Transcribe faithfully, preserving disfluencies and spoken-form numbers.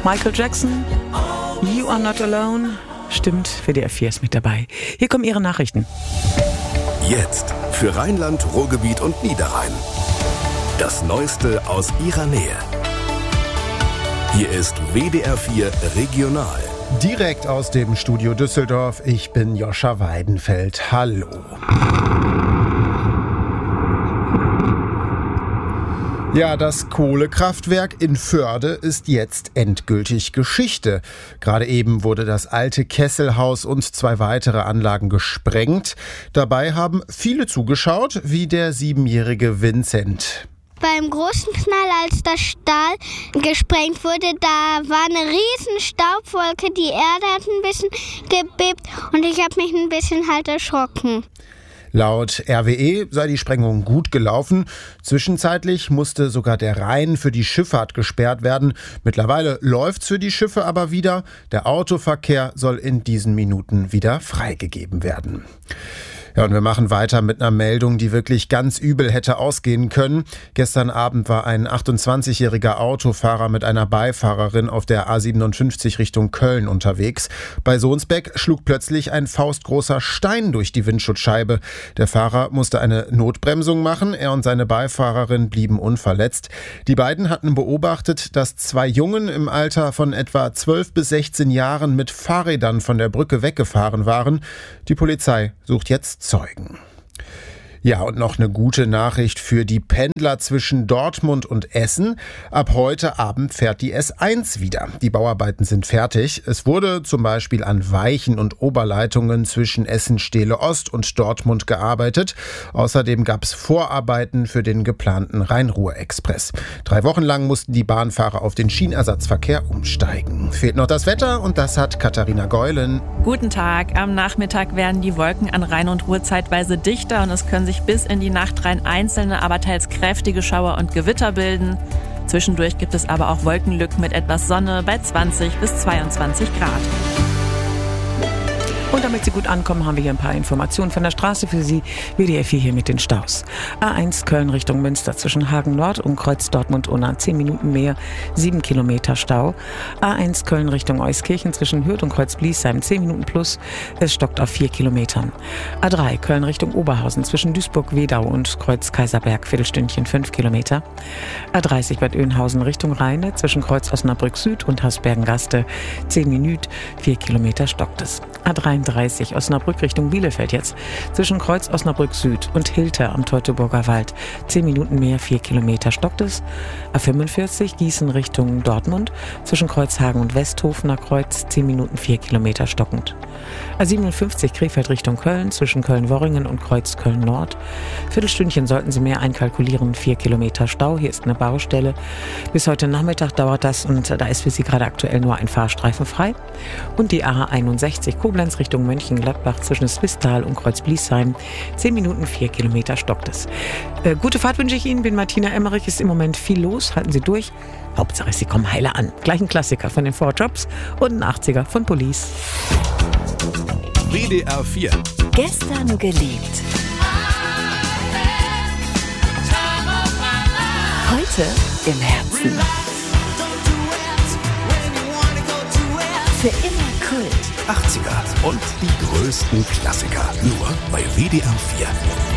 Michael Jackson, You Are Not Alone. Stimmt, W D R vier ist mit dabei. Hier kommen Ihre Nachrichten. Jetzt für Rheinland, Ruhrgebiet und Niederrhein. Das Neueste aus Ihrer Nähe. Hier ist W D R vier Regional. Direkt aus dem Studio Düsseldorf. Ich bin Joscha Weidenfeld. Hallo. Ja, das Kohlekraftwerk in Förde ist jetzt endgültig Geschichte. Gerade eben wurde das alte Kesselhaus und zwei weitere Anlagen gesprengt. Dabei haben viele zugeschaut, wie der siebenjährige Vincent. Beim großen Knall, als das Stahl gesprengt wurde, da war eine riesen Staubwolke. Die Erde hat ein bisschen gebebt und ich habe mich ein bisschen halt erschrocken. Laut R W E sei die Sprengung gut gelaufen. Zwischenzeitlich musste sogar der Rhein für die Schifffahrt gesperrt werden. Mittlerweile läuft's für die Schiffe aber wieder. Der Autoverkehr soll in diesen Minuten wieder freigegeben werden. Ja, und wir machen weiter mit einer Meldung, die wirklich ganz übel hätte ausgehen können. Gestern Abend war ein achtundzwanzigjähriger Autofahrer mit einer Beifahrerin auf der A siebenundfünfzig Richtung Köln unterwegs. Bei Sohnsbeck schlug plötzlich ein faustgroßer Stein durch die Windschutzscheibe. Der Fahrer musste eine Notbremsung machen. Er und seine Beifahrerin blieben unverletzt. Die beiden hatten beobachtet, dass zwei Jungen im Alter von etwa zwölf bis sechzehn Jahren mit Fahrrädern von der Brücke weggefahren waren. Die Polizei sucht jetzt Zeugen. Ja, und noch eine gute Nachricht für die Pendler zwischen Dortmund und Essen. Ab heute Abend fährt die S eins wieder. Die Bauarbeiten sind fertig. Es wurde zum Beispiel an Weichen und Oberleitungen zwischen Essen-Stehle-Ost und Dortmund gearbeitet. Außerdem gab es Vorarbeiten für den geplanten Rhein-Ruhr-Express. Drei Wochen lang mussten die Bahnfahrer auf den Schienenersatzverkehr umsteigen. Fehlt noch das Wetter und das hat Katharina Geulen. Guten Tag. Am Nachmittag werden die Wolken an Rhein und Ruhr zeitweise dichter und es können sich bis in die Nacht rein einzelne, aber teils kräftige Schauer und Gewitter bilden. Zwischendurch gibt es aber auch Wolkenlücken mit etwas Sonne bei zwanzig bis zweiundzwanzig Grad. Und damit Sie gut ankommen, haben wir hier ein paar Informationen von der Straße für Sie. W D R vier hier mit den Staus. A eins Köln Richtung Münster zwischen Hagen Nord und Kreuz Dortmund-Unna zehn Minuten mehr, sieben Kilometer Stau. A eins Köln Richtung Euskirchen zwischen Hürth und Kreuz Bliesheim zehn Minuten plus, es stockt auf vier Kilometern. A drei Köln Richtung Oberhausen zwischen Duisburg-Wedau und Kreuz Kaiserberg Viertelstündchen fünf Kilometer. A dreißig Bad Oeynhausen Richtung Rheine zwischen Kreuz Osnabrück Süd und Hasbergen-Gaste zehn Minuten, vier Kilometer stockt es. A dreiunddreißig Osnabrück Richtung Bielefeld jetzt zwischen Kreuz Osnabrück Süd und Hilter am Teutoburger Wald zehn Minuten mehr, vier Kilometer stockt es. A fünfundvierzig Gießen Richtung Dortmund zwischen Kreuzhagen und Westhofener Kreuz zehn Minuten, vier Kilometer stockend. A siebenundfünfzig Krefeld Richtung Köln zwischen Köln-Worringen und Kreuz Köln-Nord. Viertelstündchen sollten Sie mehr einkalkulieren, vier Kilometer Stau. Hier ist eine Baustelle. Bis heute Nachmittag dauert das und da ist für Sie gerade aktuell nur ein Fahrstreifen frei. Und die A einundsechzig Koblenz Richtung Mönchengladbach zwischen Swisttal und Kreuz Bliesheim. zehn Minuten, vier Kilometer stockt es. Äh, gute Fahrt wünsche ich Ihnen. Bin Martina Emmerich. Ist im Moment viel los. Halten Sie durch. Hauptsache, Sie kommen heile an. Gleich ein Klassiker von den Four Jobs und ein achtziger von Police. W D R vier. Gestern geliebt. Heute im Herzen. Für immer Kult. achtziger und die größten Klassiker. Nur bei W D R vier.